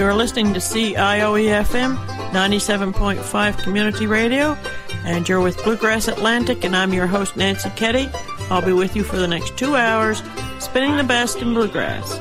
You're listening to CIOE-FM 97.5 Community Radio, and you're with Bluegrass Atlantic, and I'm your host, Nancy Ketty. I'll be with you for the next 2 hours, spinning the best in bluegrass.